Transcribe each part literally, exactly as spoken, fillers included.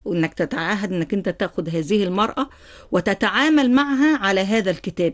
وإنك تتعاهد إنك أنت تأخذ هذه المرأة وتتعامل معها على هذا الكتاب.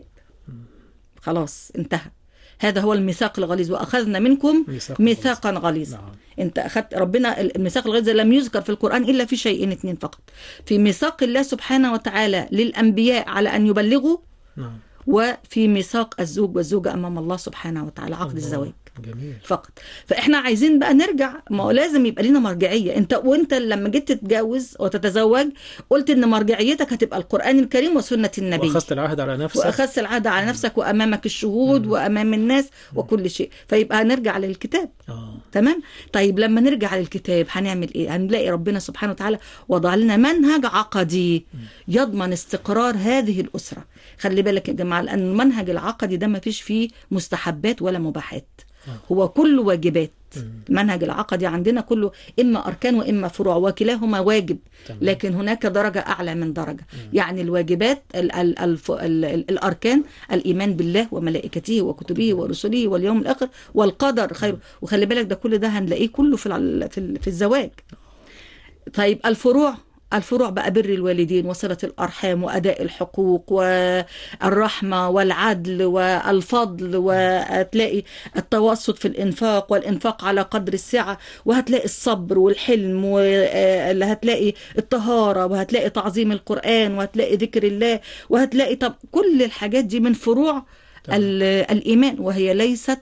خلاص انتهى. هذا هو الميثاق الغليظ، وأخذنا منكم ميثاقا غليظا. نعم. انت أخذت ربنا الميثاق الغليظ لم يذكر في القرآن إلا في شيئين اثنين فقط، في ميثاق الله سبحانه وتعالى للأنبياء على أن يبلغوا. نعم. وفي ميثاق الزوج والزوجة أمام الله سبحانه وتعالى، عقد الزواج. جميل. فقط. فإحنا عايزين بقى نرجع، ما هو لازم يبقى لنا مرجعية. انت وانت لما جيت تتجوز وتتزوج قلت ان مرجعيتك هتبقى القرآن الكريم وسنة النبي، واخذت العهد على نفسك واخذت العهد على نفسك وامامك الشهود مم. وامام الناس مم. وكل شيء. فيبقى هنرجع للكتاب. آه. تمام. طيب لما نرجع للكتاب هنعمل ايه؟ هنلاقي ربنا سبحانه وتعالى وضع لنا منهج عقدي مم. يضمن استقرار هذه الأسرة. خلي بالك يا جماعة، لأن المنهج العقدي ده ما فيش فيه مستحبات ولا مباحات، هو كله واجبات. المنهج العقدي عندنا كله إما أركان وإما فروع، وكلاهما واجب. لكن هناك درجة أعلى من درجة. يعني الواجبات ال ال ال ال ال الأركان الإيمان بالله وملائكته وكتبه ورسله واليوم الآخر والقدر خير. وخلي بالك ده كل ده هنلاقيه كله في في الزواج. طيب الفروع، الفروع بقى بر الوالدين وصلة الأرحام وأداء الحقوق والرحمة والعدل والفضل، وهتلاقي التوسط في الإنفاق والإنفاق على قدر السعة، وهتلاقي الصبر والحلم، وهتلاقي الطهارة، وهتلاقي تعظيم القرآن، وهتلاقي ذكر الله، وهتلاقي طب كل الحاجات دي من فروع الإيمان، وهي ليست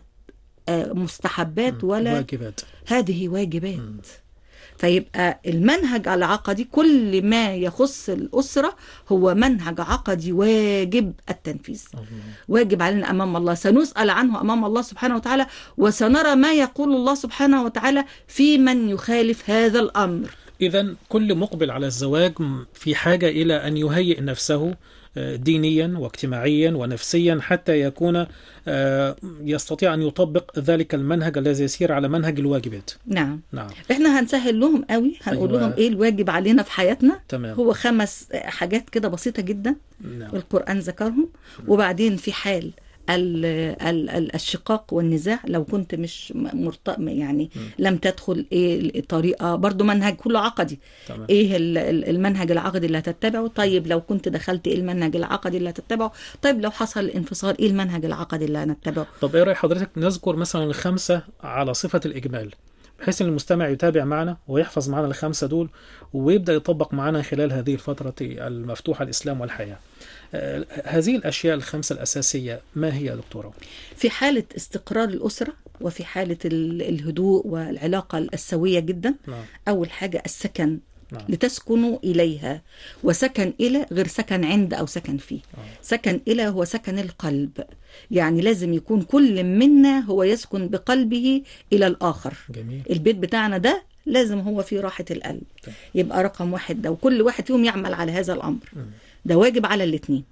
مستحبات ولا واجبات. هذه واجبات. م. فيبقى المنهج العقدي كل ما يخص الأسرة هو منهج عقدي واجب التنفيذ. الله. واجب علينا أمام الله، سنسأل عنه أمام الله سبحانه وتعالى، وسنرى ما يقول الله سبحانه وتعالى في من يخالف هذا الأمر. إذن كل مقبل على الزواج في حاجة إلى أن يهيئ نفسه دينيا واجتماعيا ونفسيا حتى يكون يستطيع أن يطبق ذلك المنهج الذي يسير على منهج الواجبات. نعم. نعم. إحنا هنسهل لهم قوي، هنقول أيوة. لهم إيه الواجب علينا في حياتنا. تمام. هو خمس حاجات كده بسيطة جدا. نعم. القرآن ذكرهم. وبعدين في حال ال ال ال الشقاق والنزاع لو كنت مش مرت... يعني م. لم تدخل ايه الطريقه، برضو منهج كله عقدي. تمام. ايه المنهج العقدي اللي هتتبعه. طيب لو كنت دخلت ايه المنهج العقدي اللي هتتبعه. طيب لو حصل الانفصال ايه المنهج العقدي اللي هنتبعه. طب ايه رأي حضرتك نذكر مثلا الخمسه على صفه الاجمال، بحيث ان المستمع يتابع معنا ويحفظ معنا الخمسه دول ويبدا يطبق معنا خلال هذه الفتره المفتوحه الاسلام والحياه. هذه الأشياء الخمسة الأساسية ما هي يا دكتورة؟ في حالة استقرار الأسرة وفي حالة الهدوء والعلاقة السوية جدا. نعم. أول حاجة السكن. نعم. لتسكنوا إليها، وسكن إلى غير سكن عند أو سكن فيه. آه. سكن إلى هو سكن القلب، يعني لازم يكون كل منا هو يسكن بقلبه إلى الآخر. جميل. البيت بتاعنا ده لازم هو فيه راحة القلب. طيب. يبقى رقم واحد ده، وكل واحد فيهم يعمل على هذا الأمر. م. ده واجب على الاثنين.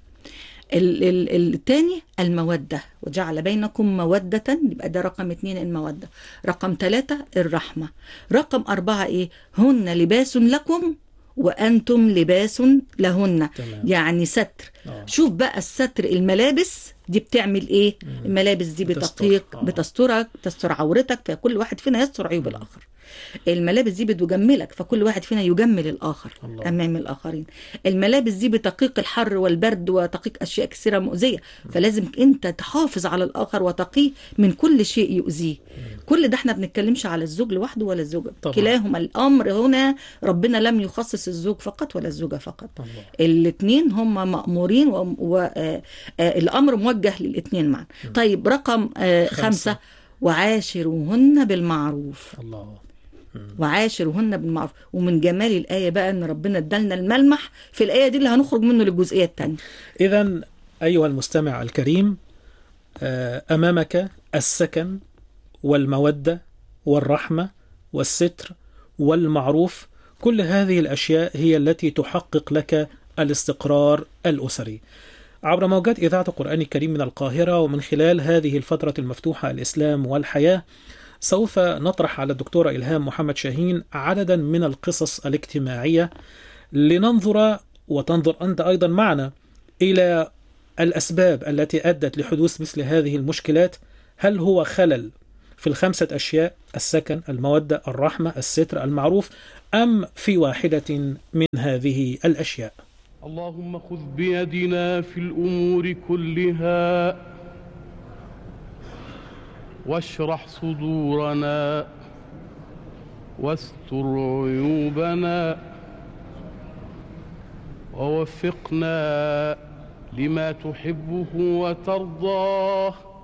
الثاني المودة، وجعل بينكم مودة، يبقى ده رقم اثنين المودة. رقم ثلاثة الرحمة. رقم أربعة إيه؟ هن لباس لكم وأنتم لباس لهن. تمام. يعني ستر. أوه. شوف بقى الستر، الملابس دي بتعمل إيه؟ مم. الملابس دي بتقيك، بتسترك، تستر عورتك، فكل واحد فينا يستر عيوب الآخر. الملابس دي بتجملك، فكل واحد فينا يجمل الآخر. الله. أمام الآخرين. الملابس دي بتقيق الحر والبرد وتقيق أشياء كثيرة مؤذية، فلازم أنت تحافظ على الآخر وتقيه من كل شيء يؤذيه. كل ده احنا بنتكلمش على الزوج لوحده ولا الزوجة، كلاهما الأمر هنا ربنا لم يخصص الزوج فقط ولا الزوجة فقط. الاثنين هم مأمورين، والأمر موجه للاثنين معا. طيب رقم خمسة, خمسة. وعاشروهن بالمعروف. الله. وعاشرهن بالمعروف. ومن جمال الآية بقى أن ربنا ادالنا الملمح في الآية دي اللي هنخرج منه للجزئية الثانية. إذن أيها المستمع الكريم، أمامك السكن والمودة والرحمة والستر والمعروف، كل هذه الأشياء هي التي تحقق لك الاستقرار الأسري. عبر موجات إذاعة القرآن الكريم من القاهرة، ومن خلال هذه الفترة المفتوحة الإسلام والحياة، سوف نطرح على الدكتورة إلهام محمد شاهين عددا من القصص الاجتماعية لننظر وتنظر أنت أيضا معنا إلى الأسباب التي أدت لحدوث مثل هذه المشكلات. هل هو خلل في الخمسة أشياء: السكن، المودة، الرحمة، الستر، المعروف، أم في واحدة من هذه الأشياء؟ اللهم خذ بيدنا في الأمور كلها واشرح صدورنا واستر عيوبنا ووفقنا لما تحبه وترضاه